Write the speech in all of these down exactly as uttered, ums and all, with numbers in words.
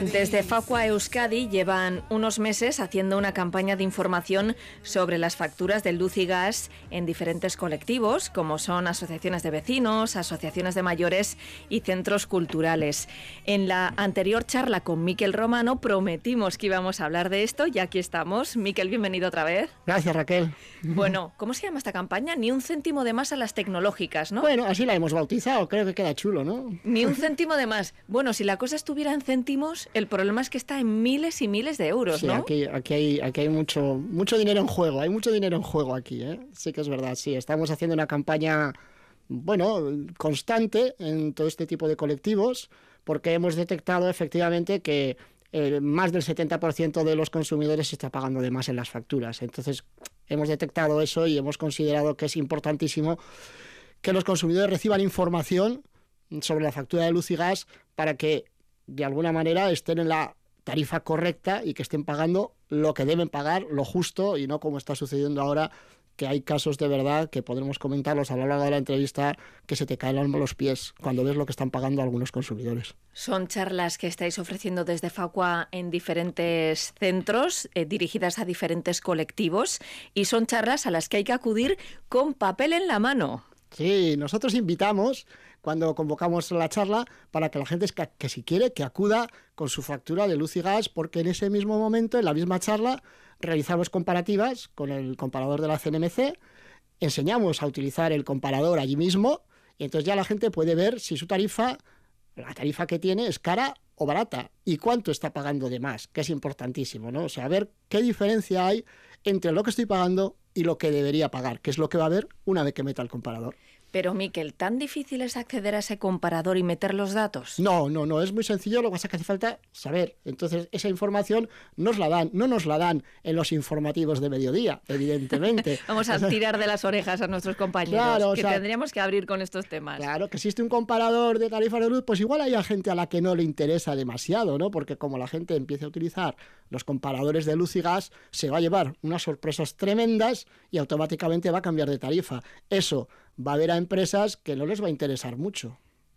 Desde Facua Euskadi llevan unos meses haciendo una campaña de información sobre las facturas de luz y gas en diferentes colectivos, como son asociaciones de vecinos, asociaciones de mayores y centros culturales. En la anterior charla con Miquel Romano prometimos que íbamos a hablar de esto y aquí estamos. Miquel, bienvenido otra vez. Gracias, Raquel. Bueno, ¿cómo se llama esta campaña? Ni un céntimo de más a las tecnológicas, ¿no? Bueno, así la hemos bautizado, creo que queda chulo, ¿no? Ni un céntimo de más. Bueno, si la cosa estuviera en céntimos, el problema es que está en miles y miles de euros, sí, ¿no? Aquí, aquí hay, aquí hay mucho, mucho dinero en juego, hay mucho dinero en juego aquí, ¿eh? Sí que es verdad, sí. Estamos haciendo una campaña, bueno, constante en todo este tipo de colectivos, porque hemos detectado efectivamente que eh, más del setenta por ciento de los consumidores se está pagando de más en las facturas. Entonces, hemos detectado eso y hemos considerado que es importantísimo que los consumidores reciban información sobre la factura de luz y gas para que de alguna manera estén en la tarifa correcta y que estén pagando lo que deben pagar, lo justo, y no como está sucediendo ahora, que hay casos de verdad que podremos comentarlos a lo largo de la entrevista, que se te caen los pies cuando ves lo que están pagando algunos consumidores. Son charlas que estáis ofreciendo desde Facua en diferentes centros, eh, dirigidas a diferentes colectivos, y son charlas a las que hay que acudir con papel en la mano. Sí, nosotros invitamos cuando convocamos la charla para que la gente, que, que si quiere, que acuda con su factura de luz y gas, porque en ese mismo momento, en la misma charla, realizamos comparativas con el comparador de la C N M C, enseñamos a utilizar el comparador allí mismo, y entonces ya la gente puede ver si su tarifa, la tarifa que tiene, es cara o barata, y cuánto está pagando de más, que es importantísimo, ¿no? O sea, ver qué diferencia hay entre lo que estoy pagando y lo que debería pagar, que es lo que va a haber una vez que meta el comparador. Pero, Miquel, ¿tan difícil es acceder a ese comparador y meter los datos? No, no, no, es muy sencillo, lo que pasa es que hace falta saber. Entonces, esa información nos la dan, no nos la dan en los informativos de mediodía, evidentemente. Vamos a tirar de las orejas a nuestros compañeros, claro, que o sea, tendríamos que abrir con estos temas. Claro, que existe un comparador de tarifas de luz, pues igual hay gente a la que no le interesa demasiado, ¿no? Porque como la gente empiece a utilizar los comparadores de luz y gas, se va a llevar unas sorpresas tremendas y automáticamente va a cambiar de tarifa. Eso va a haber a empresas que no les va a interesar mucho.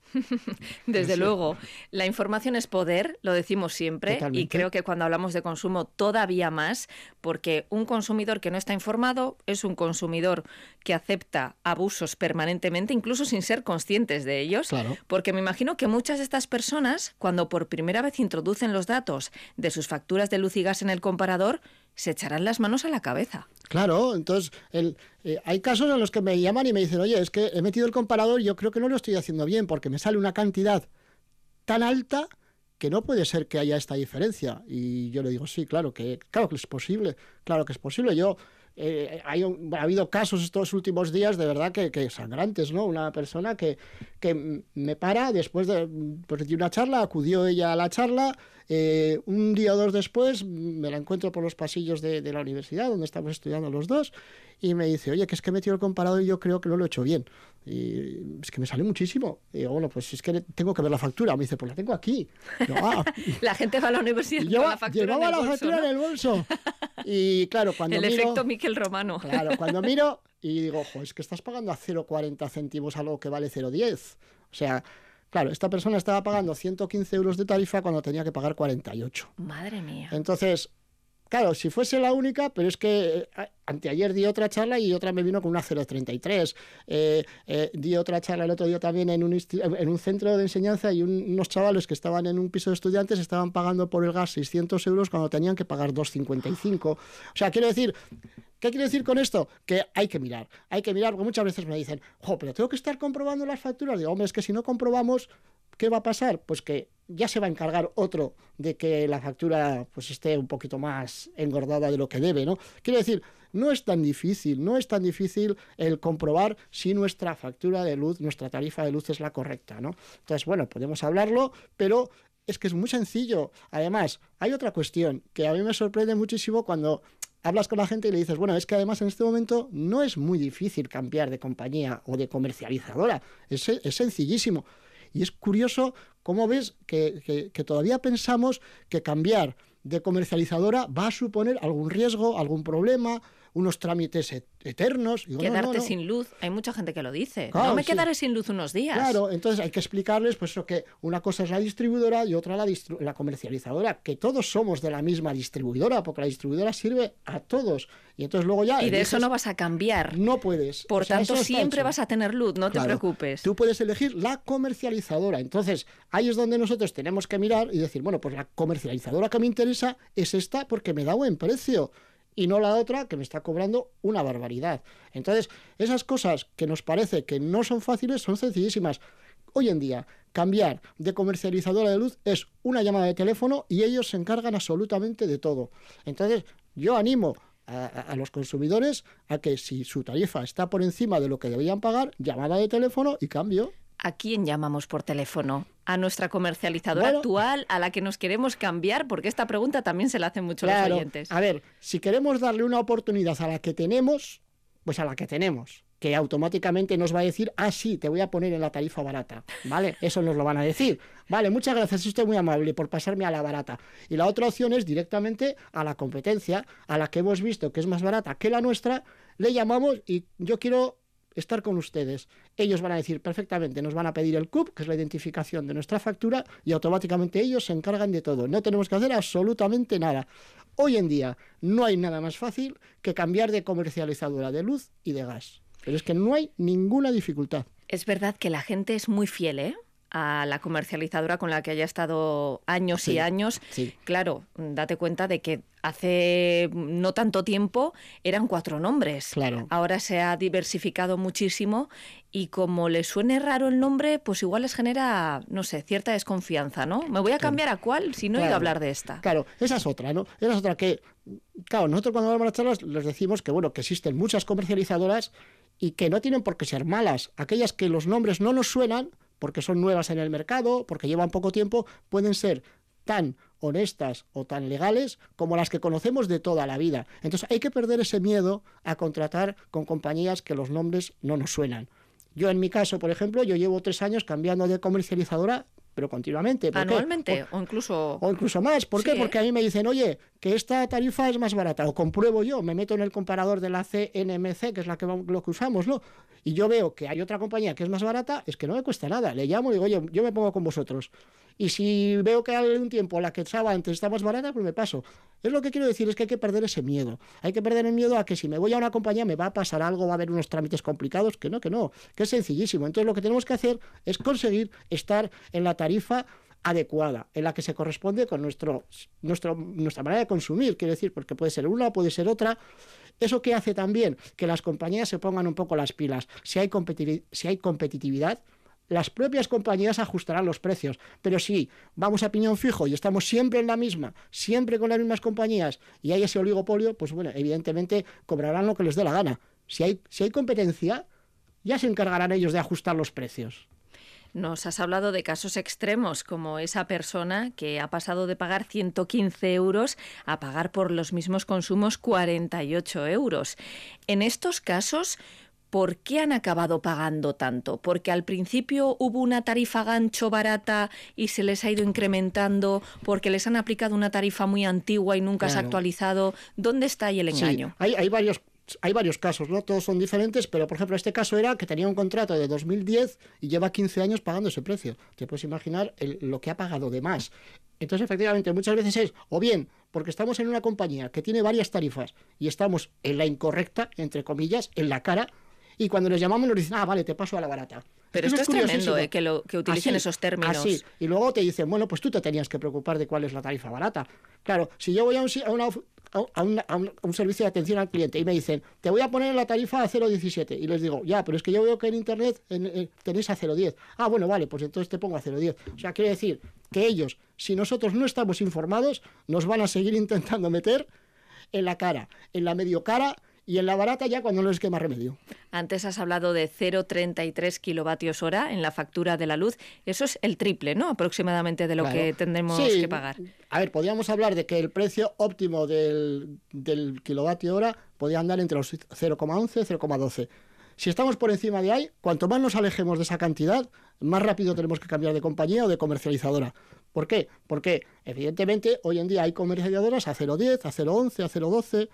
Desde sí. luego, la información es poder, lo decimos siempre. Totalmente. Y creo que cuando hablamos de consumo todavía más, porque un consumidor que no está informado es un consumidor que acepta abusos permanentemente, incluso sin ser conscientes de ellos, claro. Porque me imagino que muchas de estas personas, cuando por primera vez introducen los datos de sus facturas de luz y gas en el comparador, se echarán las manos a la cabeza. Claro, entonces el, eh, hay casos en los que me llaman y me dicen, oye, es que he metido el comparador y yo creo que no lo estoy haciendo bien porque me sale una cantidad tan alta que no puede ser que haya esta diferencia. Y yo le digo, sí, claro que, claro que es posible, claro que es posible. Yo eh, hay un, ha habido casos estos últimos días de verdad que, que sangrantes, ¿no? Una persona que, que me para después de, pues, de una charla, acudió ella a la charla, eh, un día o dos después me la encuentro por los pasillos de, de la universidad donde estamos estudiando los dos y me dice, oye, que es que he metido el comparador y yo creo que no lo he hecho bien. Y es que me sale muchísimo. Y digo, bueno, pues es que tengo que ver la factura. Me dice, pues la tengo aquí. Digo, ah. La gente va a la universidad Lleva, con la factura llevaba en el la bolso, factura ¿no? en el bolso. Y claro, cuando el miro... El efecto Miquel Romano. Claro, cuando miro y digo, ojo, es que estás pagando a cero coma cuarenta céntimos algo que vale cero coma diez. O sea, claro, esta persona estaba pagando ciento quince euros de tarifa cuando tenía que pagar cuarenta y ocho. Madre mía. Entonces... Claro, si fuese la única, pero es que eh, anteayer di otra charla y otra me vino con una cero coma treinta y tres. Eh, eh, di otra charla el otro día también en un, en un centro de enseñanza y un, unos chavales que estaban en un piso de estudiantes estaban pagando por el gas seiscientos euros cuando tenían que pagar dos cincuenta y cinco. O sea, quiero decir... ¿Qué quiero decir con esto? Que hay que mirar, hay que mirar, porque muchas veces me dicen, jo, pero tengo que estar comprobando las facturas. Digo, hombre, es que si no comprobamos, ¿qué va a pasar? Pues que ya se va a encargar otro de que la factura pues esté un poquito más engordada de lo que debe, ¿no? Quiero decir, no es tan difícil, no es tan difícil el comprobar si nuestra factura de luz, nuestra tarifa de luz es la correcta, ¿no? Entonces, bueno, podemos hablarlo, pero es que es muy sencillo. Además, hay otra cuestión que a mí me sorprende muchísimo cuando hablas con la gente y le dices, bueno, es que además en este momento no es muy difícil cambiar de compañía o de comercializadora, es, es sencillísimo. Y es curioso cómo ves que, que, que todavía pensamos que cambiar de comercializadora va a suponer algún riesgo, algún problema, unos trámites et- eternos. Digo, Quedarte no, no, no. sin luz. Hay mucha gente que lo dice. Claro, no me sí. quedaré sin luz unos días. Claro, entonces hay que explicarles pues eso, que una cosa es la distribuidora y otra la, distru- la comercializadora, que todos somos de la misma distribuidora, porque la distribuidora sirve a todos. Y entonces luego ya... Y de eliges, eso no vas a cambiar. no puedes. Por O sea, tanto, eso está siempre hecho. vas a tener luz, no Claro, te preocupes. Tú puedes elegir la comercializadora. Entonces, ahí es donde nosotros tenemos que mirar y decir, bueno, pues la comercializadora que me interesa es esta porque me da buen precio y no la otra que me está cobrando una barbaridad. Entonces, esas cosas que nos parece que no son fáciles son sencillísimas. Hoy en día, cambiar de comercializadora de luz es una llamada de teléfono y ellos se encargan absolutamente de todo. Entonces, yo animo a, a los consumidores a que si su tarifa está por encima de lo que deberían pagar, llamada de teléfono y cambio. ¿A quién llamamos por teléfono? ¿A nuestra comercializadora Bueno, actual, a la que nos queremos cambiar? Porque esta pregunta también se la hacen mucho los oyentes. A ver, si queremos darle una oportunidad a la que tenemos, pues a la que tenemos, que automáticamente nos va a decir, ah, sí, te voy a poner en la tarifa barata, ¿vale? Eso nos lo van a decir. Vale, muchas gracias, usted muy amable por pasarme a la barata. Y la otra opción es directamente a la competencia, a la que hemos visto que es más barata que la nuestra, le llamamos y yo quiero estar con ustedes. Ellos van a decir perfectamente, nos van a pedir el C U P, que es la identificación de nuestra factura, y automáticamente ellos se encargan de todo. No tenemos que hacer absolutamente nada. Hoy en día no hay nada más fácil que cambiar de comercializadora de luz y de gas. Pero es que no hay ninguna dificultad. Es verdad que la gente es muy fiel, ¿eh?, a la comercializadora con la que haya estado años Sí, y años. sí. Claro, date cuenta de que hace no tanto tiempo eran cuatro nombres. Claro. Ahora se ha diversificado muchísimo y como les suene raro el nombre, pues igual les genera, no sé, cierta desconfianza, ¿no? ¿Me voy a cambiar a cuál si no he Claro. oído hablar de esta? Claro, esa es otra, ¿no? Esa es otra que, claro, nosotros cuando vamos a las charlas les decimos que, bueno, que existen muchas comercializadoras y que no tienen por qué ser malas. Aquellas que los nombres no nos suenan, porque son nuevas en el mercado, porque llevan poco tiempo, pueden ser tan honestas o tan legales como las que conocemos de toda la vida. Entonces hay que perder ese miedo a contratar con compañías que los nombres no nos suenan. Yo en mi caso, por ejemplo, yo llevo tres años cambiando de comercializadora, pero continuamente. ¿Por qué? ¿Anualmente? Por- O incluso... o incluso más. ¿Por Sí, qué? ¿eh? Porque a mí me dicen, oye, que esta tarifa es más barata. O compruebo yo, me meto en el comparador de la C N M C, que es la que, vamos- lo que usamos, ¿no? Y yo veo que hay otra compañía que es más barata, es que no me cuesta nada. Le llamo y digo, oye, yo me pongo con vosotros. Y si veo que hay un tiempo la que estaba antes está más barata, pues me paso. Es lo que quiero decir, es que hay que perder ese miedo. Hay que perder el miedo a que si me voy a una compañía me va a pasar algo, va a haber unos trámites complicados, que no, que no, que es sencillísimo. Entonces lo que tenemos que hacer es conseguir estar en la tarifa adecuada, en la que se corresponde con nuestro, nuestro, nuestra manera de consumir, quiero decir, porque puede ser una, puede ser otra. ¿Eso qué hace también? Que las compañías se pongan un poco las pilas. Si hay, competitivi- si hay competitividad, las propias compañías ajustarán los precios, pero si vamos a piñón fijo y estamos siempre en la misma, siempre con las mismas compañías y hay ese oligopolio, pues bueno, evidentemente cobrarán lo que les dé la gana. Si hay, si hay competencia, ya se encargarán ellos de ajustar los precios. Nos has hablado de casos extremos, como esa persona que ha pasado de pagar ciento quince euros a pagar por los mismos consumos cuarenta y ocho euros. En estos casos, ¿por qué han acabado pagando tanto? ¿Porque al principio hubo una tarifa gancho barata y se les ha ido incrementando? ¿Porque les han aplicado una tarifa muy antigua y nunca se ha Claro. actualizado? ¿Dónde está ahí el engaño? Sí, hay, hay varios hay varios casos, ¿no? Todos son diferentes, pero por ejemplo este caso era que tenía un contrato de dos mil diez y lleva quince años pagando ese precio. Te puedes imaginar el- lo que ha pagado de más. Entonces efectivamente muchas veces es o bien porque estamos en una compañía que tiene varias tarifas y estamos en la incorrecta, entre comillas, en la cara, y cuando les llamamos nos dicen, ah, vale, te paso a la barata. Pero Eso esto es tremendo, curiosísimo. eh, que, lo, que utilicen Así, esos términos. así. Y luego te dicen, bueno, pues tú te tenías que preocupar de cuál es la tarifa barata. Claro, si yo voy a un, si- a una, of- a una- a un, a un servicio de atención al cliente y me dicen, te voy a poner la tarifa a cero coma diecisiete, y les digo, ya, pero es que yo veo que en internet en- en- tenéis a cero coma diez. Ah, bueno, vale, pues entonces te pongo a cero coma diez. O sea, quiere decir que ellos, si nosotros no estamos informados, nos van a seguir intentando meter en la cara, en la medio cara y en la barata ya cuando no les quema remedio. Antes has hablado de cero coma treinta y tres kilovatios hora en la factura de la luz. Eso es el triple, ¿no? Aproximadamente de lo Claro. que tendremos Sí, que pagar. A ver, podríamos hablar de que el precio óptimo del, del kilovatio hora podría andar entre los cero coma once y cero coma doce. Si estamos por encima de ahí, cuanto más nos alejemos de esa cantidad, más rápido tenemos que cambiar de compañía o de comercializadora. ¿Por qué? Porque, evidentemente, hoy en día hay comercializadoras a cero coma diez, a cero coma once, a cero coma doce.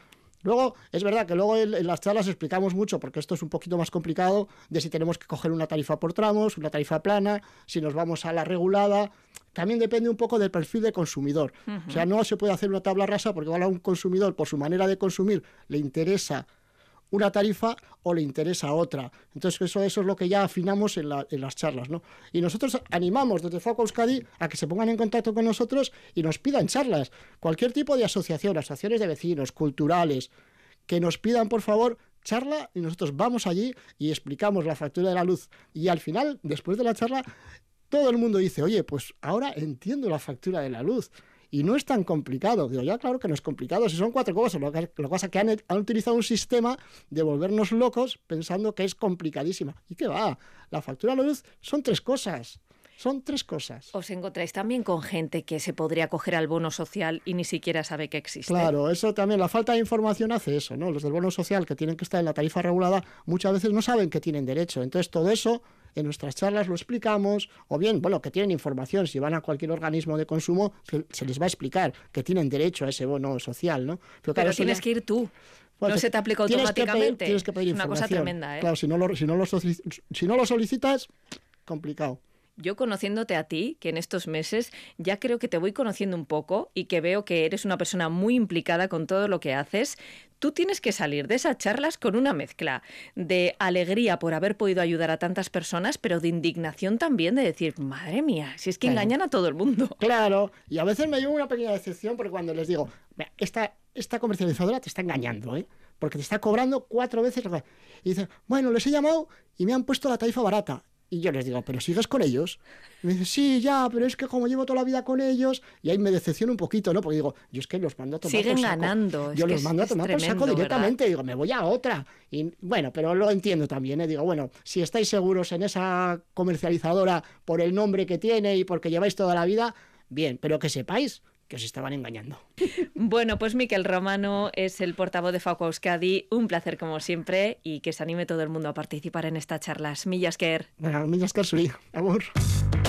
Luego, es verdad que luego en, en las charlas explicamos mucho, porque esto es un poquito más complicado, de si tenemos que coger una tarifa por tramos, una tarifa plana, si nos vamos a la regulada. También depende un poco del perfil de consumidor. Uh-huh. O sea, no se puede hacer una tabla rasa porque igual a un consumidor, por su manera de consumir, le interesa una tarifa o le interesa otra. Entonces eso, eso es lo que ya afinamos en, la, en las charlas, ¿no? Y nosotros animamos desde Fauca Euskadi a que se pongan en contacto con nosotros y nos pidan charlas. Cualquier tipo de asociación, asociaciones de vecinos, culturales, que nos pidan, por favor, charla, y nosotros vamos allí y explicamos la factura de la luz. Y al final, después de la charla, todo el mundo dice, oye, pues ahora entiendo la factura de la luz. Y no es tan complicado. Digo, ya claro que no es complicado, si son cuatro cosas. Lo que, lo que pasa es que han, han utilizado un sistema de volvernos locos pensando que es complicadísima. ¿Y qué va? La factura de la luz son tres cosas. Son tres cosas. ¿Os encontráis también con gente que se podría acoger al bono social y ni siquiera sabe que existe? Claro, eso también, la falta de información hace eso, ¿no? Los del bono social, que tienen que estar en la tarifa regulada, muchas veces no saben que tienen derecho. Entonces todo eso en nuestras charlas lo explicamos, o bien, bueno, que tienen información, si van a cualquier organismo de consumo, se, se les va a explicar que tienen derecho a ese bono social, ¿no? Pero, Pero tienes ya... que ir tú. Bueno, no se te aplica automáticamente. Tienes que pedir, tienes que pedir es una cosa tremenda, ¿eh? Claro, si no lo, si no lo, si no lo solicitas, complicado. Yo conociéndote a ti, que en estos meses ya creo que te voy conociendo un poco y que veo que eres una persona muy implicada con todo lo que haces, tú tienes que salir de esas charlas con una mezcla de alegría por haber podido ayudar a tantas personas, pero de indignación también de decir, madre mía, si es que engañan claro. a todo el mundo. Claro, y a veces me llevo una pequeña decepción porque cuando les digo, esta, esta comercializadora te está engañando, ¿eh? Porque te está cobrando cuatro veces. Y dicen, bueno, les he llamado y me han puesto la tarifa barata. Y yo les digo, ¿pero sigues con ellos? Y me dice, sí, ya, pero es que como llevo toda la vida con ellos, y ahí me decepciona un poquito, ¿no? Porque digo, yo es que los mando a tomar Siguen por saco. ganando. Yo es los mando a tomar tremendo, por saco directamente. ¿verdad? Digo, me voy a otra. Y bueno, pero lo entiendo también, ¿eh? Digo, bueno, si estáis seguros en esa comercializadora por el nombre que tiene y porque lleváis toda la vida, bien, pero que sepáis que os estaban engañando. Bueno, pues Mikel Romano es el portavoz de Fauca Euskadi. Un placer como siempre y que se anime todo el mundo a participar en estas charlas. Mila esker. Bueno, mila esker zuri. Agur.